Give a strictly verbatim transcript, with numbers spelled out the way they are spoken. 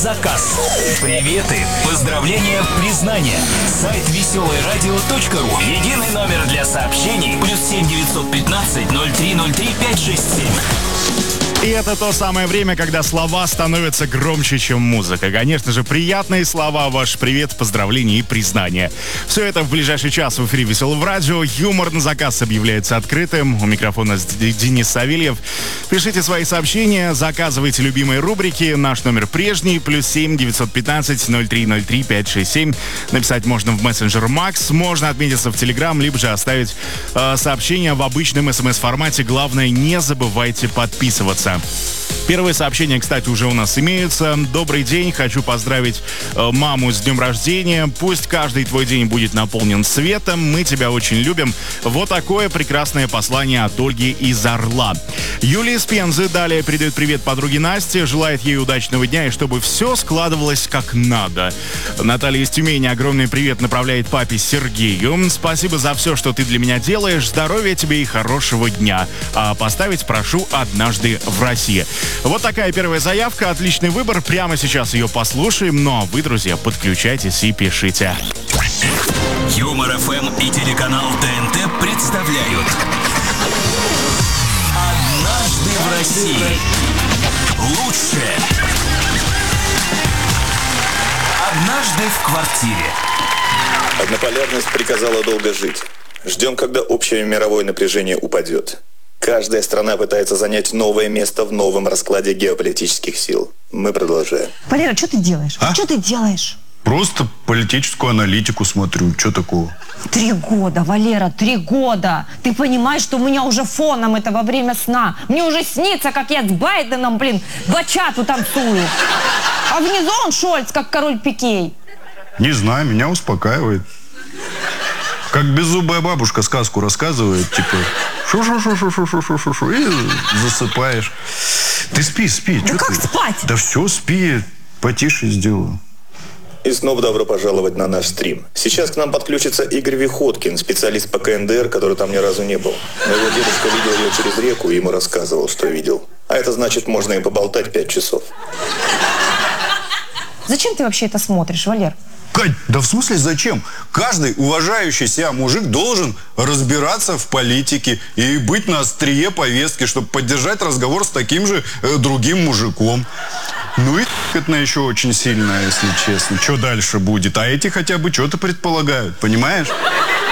Заказ. Приветы, поздравления, признания. Сайт веселое радио точка ру. Единый номер для сообщений. Плюс семь девятьсот пятнадцать ноль три ноль три пять шесть семь. И это то самое время, когда слова становятся громче, чем музыка. Конечно же, приятные слова, ваш привет, поздравления и признания. Все это в ближайший час в эфире «Веселого радио». Юмор на заказ объявляется открытым. У микрофона Денис Савельев. Пишите свои сообщения, заказывайте любимые рубрики. Наш номер прежний, плюс семь девятьсот пятнадцать ноль три ноль три пять шесть семь. Написать можно в мессенджер Макс, можно отметиться в Телеграм, либо же оставить э, сообщение в обычном смс-формате. Главное, не забывайте подписываться. Первые сообщения, кстати, уже у нас имеются. Добрый день, хочу поздравить э, маму с днем рождения. Пусть каждый твой день будет наполнен светом. Мы тебя очень любим. Вот такое прекрасное послание от Ольги из Орла. Юлия из Пензы далее передает привет подруге Насте. Желает ей удачного дня и чтобы все складывалось как надо. Наталья из Тюмени огромный привет направляет папе Сергею. Спасибо за все, что ты для меня делаешь. Здоровья тебе и хорошего дня. А поставить прошу «Однажды в России». Вот такая первая заявка, отличный выбор. Прямо сейчас ее послушаем. Ну а вы, друзья, подключайтесь и пишите. Юмор эф эм и телеканал ТНТ представляют «Однажды в России». Лучшее. Однажды в квартире. Однополярность приказала долго жить. Ждем, когда общее мировое напряжение упадет. Каждая страна пытается занять новое место в новом раскладе геополитических сил. Мы продолжаем. Валера, что ты делаешь? А? Что ты делаешь? Просто политическую аналитику смотрю. Что такого? Три года, Валера, три года. Ты понимаешь, что у меня уже фоном это во время сна. Мне уже снится, как я с Байденом, блин, бачату танцую. А внизу он Шольц, как король Пикей. Не знаю, меня успокаивает. Как беззубая бабушка сказку рассказывает, типа шу-шу-шу-шу-шу-шу-шу-шу, и засыпаешь. Ты спи, спи. Да как ты? Спать? Да все, спи, потише сделаю. И снова добро пожаловать на наш стрим. Сейчас к нам подключится Игорь Виходкин, специалист по ка эн дэ эр, который там ни разу не был. Но его дедушка видел ее через реку и ему рассказывал, что видел. А это значит, можно и поболтать пять часов. Зачем ты вообще это смотришь, Валер? Кать, да в смысле зачем? Каждый уважающий себя мужик должен разбираться в политике и быть на острие повестки, чтобы поддержать разговор с таким же э, другим мужиком. Ну и это еще очень сильно, если честно. Что дальше будет? А эти хотя бы что-то предполагают, понимаешь?